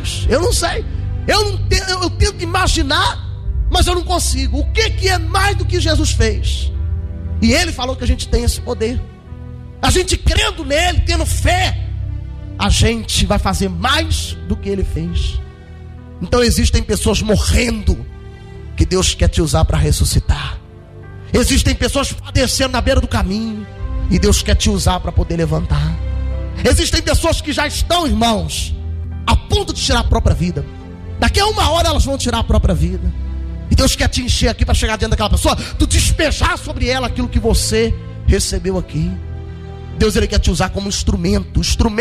mais? Eu não sei. Eu tento imaginar, mas eu não consigo. O que é mais do que Jesus fez? E Ele falou que a gente tem esse poder. A gente crendo nele, tendo fé, a gente vai fazer mais do que Ele fez. Então existem pessoas morrendo que Deus quer te usar para ressuscitar. Existem pessoas padecendo na beira do caminho e Deus quer te usar para poder levantar. Existem pessoas que já estão, irmãos, a ponto de tirar a própria vida. Daqui a 1 hora elas vão tirar a própria vida. E Deus quer te encher aqui para chegar diante daquela pessoa, tu despejar sobre ela aquilo que você recebeu aqui. Deus, Ele quer te usar como instrumento.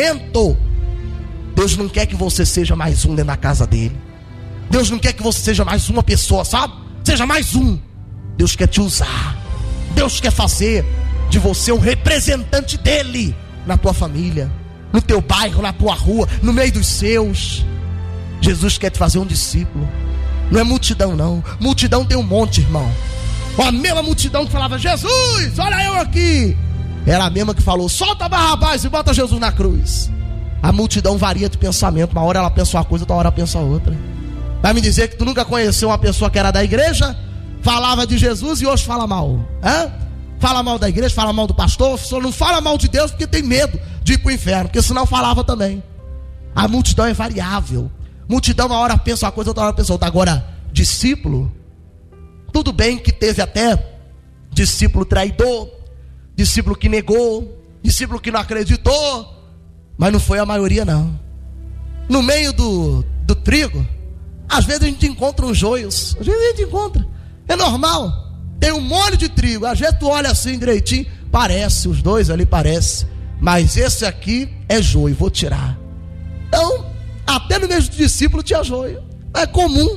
Deus não quer que você seja mais um dentro da casa dele. Deus não quer que você seja mais uma pessoa, sabe? Seja mais um. Deus quer te usar. Deus quer fazer de você um representante dele na tua família, no teu bairro, na tua rua, no meio dos seus. Jesus quer te fazer um discípulo. Não é multidão não. Multidão tem um monte, irmão. A mesma multidão que falava: Jesus, olha eu aqui, era a mesma que falou: solta Barrabás e bota Jesus na cruz. A multidão varia de pensamento. Uma hora ela pensa uma coisa, outra hora ela pensa outra. Vai me dizer que tu nunca conheceu uma pessoa que era da igreja, falava de Jesus e hoje fala mal? Fala mal da igreja, fala mal do pastor. Só não fala mal de Deus porque tem medo de ir para o inferno, porque senão falava também. A multidão é variável. Multidão uma hora pensa uma coisa, outra hora pensa outra. Agora, discípulo, tudo bem que teve até discípulo traidor, discípulo que negou, discípulo que não acreditou, mas não foi a maioria não. No meio do trigo, às vezes a gente encontra uns joios. Às vezes a gente encontra, é normal. Tem um molho de trigo, às vezes tu olha assim direitinho, parece, os dois ali parece, mas esse aqui é joio, vou tirar. Então, até no mesmo discípulo tinha joio. É comum,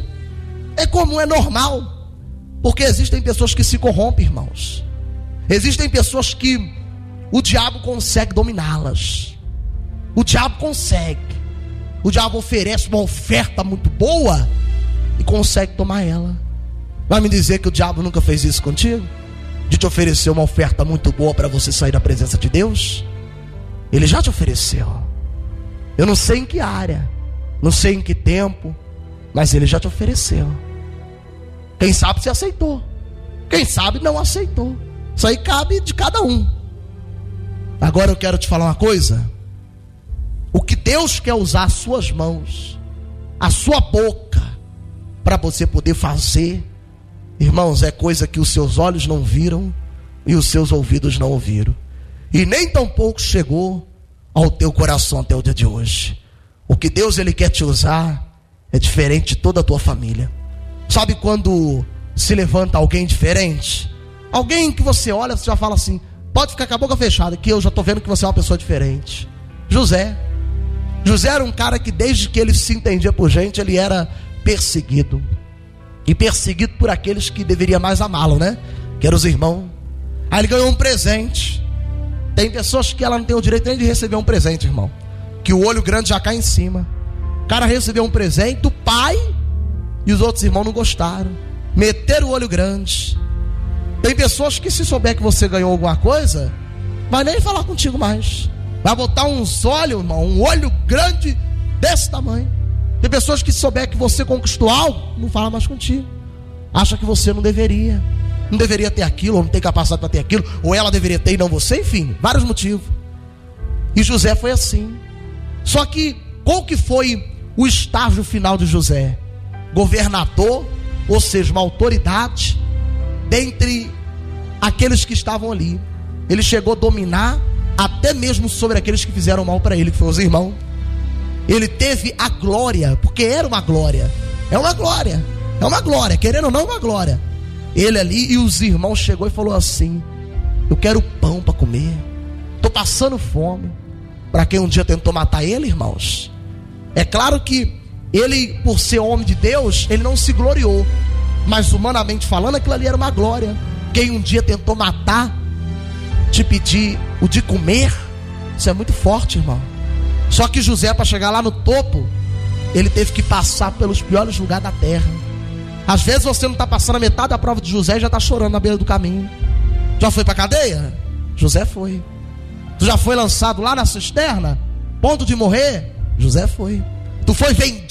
é normal. Porque existem pessoas que se corrompem, irmãos. Existem pessoas que o diabo consegue dominá-las. O diabo consegue. O diabo oferece uma oferta muito boa e consegue tomar ela. Vai me dizer que o diabo nunca fez isso contigo? De te oferecer uma oferta muito boa para você sair da presença de Deus? Ele já te ofereceu. Eu não sei em que área, não sei em que tempo, mas Ele já te ofereceu. Quem sabe você aceitou, quem sabe não aceitou. Isso aí cabe de cada um. Agora eu quero te falar uma coisa. O que Deus quer usar as suas mãos, a sua boca, para você poder fazer, irmãos, é coisa que os seus olhos não viram e os seus ouvidos não ouviram, e nem tampouco chegou ao teu coração até o dia de hoje. O que Deus Ele quer te usar é diferente de toda a tua família. Sabe quando se levanta alguém diferente? Alguém que você olha, você já fala assim: pode ficar com a boca fechada, que eu já estou vendo que você é uma pessoa diferente. José era um cara que desde que ele se entendia por gente, ele era perseguido. E perseguido por aqueles que deveriam mais amá-lo, né? Que eram os irmãos. Aí ele ganhou um presente. Tem pessoas que ela não tem o direito nem de receber um presente, irmão, que o olho grande já cai em cima. O cara recebeu um presente do pai e os outros irmãos não gostaram, meteram o olho grande. Tem pessoas que, se souber que você ganhou alguma coisa, vai nem falar contigo mais. Vai botar uns olhos, irmão, um olho grande desse tamanho. Tem pessoas que, se souber que você conquistou algo, não fala mais contigo. Acha que você não deveria ter aquilo, ou não tem capacidade para ter aquilo, ou ela deveria ter e não você, enfim, vários motivos. E José foi assim. Só que qual que foi o estágio final de José? Governador, ou seja, uma autoridade dentre aqueles que estavam ali. Ele chegou a dominar até mesmo sobre aqueles que fizeram mal para ele, que foram os irmãos. Ele teve a glória, porque era uma glória. É uma glória, querendo ou não, uma glória. Ele ali e os irmãos chegou e falou assim: eu quero pão para comer, estou passando fome. Para quem um dia tentou matar ele, irmãos, é claro que ele, por ser homem de Deus, ele não se gloriou, mas humanamente falando, aquilo ali era uma glória. Quem um dia tentou matar, te pedir o de comer, isso é muito forte, irmão. Só que José, para chegar lá no topo, ele teve que passar pelos piores lugares da terra. Às vezes você não está passando a metade da prova de José e já está chorando na beira do caminho. Já foi para a cadeia? José foi. Tu já foi lançado lá na cisterna, ponto de morrer? José foi. Tu foi vendido